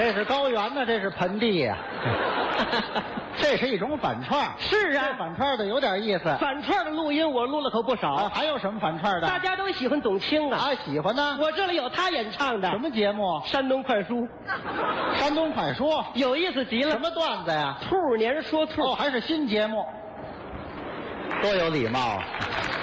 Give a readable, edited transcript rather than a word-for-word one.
这是高原呢，这是盆地呀、这是一种反串。 是啊这反串的有点意思。 反串的录音我录了可不少， 还有什么反串的？ 大家都喜欢董卿啊。 喜欢呢。 我这里有他演唱的什么节目？ 山东快书， 山东快说。 有意思极了。 什么段子呀？ 兔年说兔。 还是新节目。多有礼貌啊！